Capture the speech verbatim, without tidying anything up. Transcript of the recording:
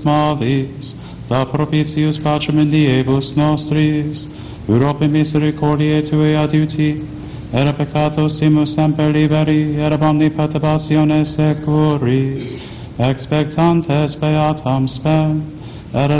malis, da propitius pacem in diebus nostris, Europe misericordiae Tue adiuti, era peccatos timus semper liberi, era omni perturbationes securi, expectantes beatam spem.